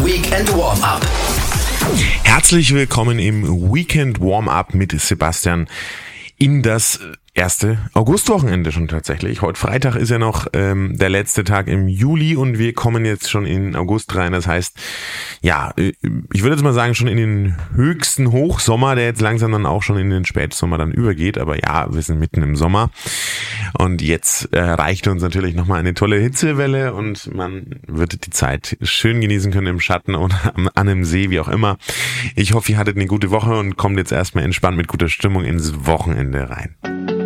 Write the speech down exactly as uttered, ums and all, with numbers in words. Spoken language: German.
Weekend Warm-Up. Herzlich willkommen im Weekend Warm-Up mit Sebastian in das erste Augustwochenende schon tatsächlich. Heute Freitag ist ja noch ähm, der letzte Tag im Juli und wir kommen jetzt schon in August rein. Das heißt, ja, ich würde jetzt mal sagen, schon in den höchsten Hochsommer, der jetzt langsam dann auch schon in den Spätsommer dann übergeht. Aber ja, wir sind mitten im Sommer und jetzt erreicht uns natürlich nochmal eine tolle Hitzewelle und man wird die Zeit schön genießen können im Schatten oder an einem See, wie auch immer. Ich hoffe, ihr hattet eine gute Woche und kommt jetzt erstmal entspannt mit guter Stimmung ins Wochenende rein.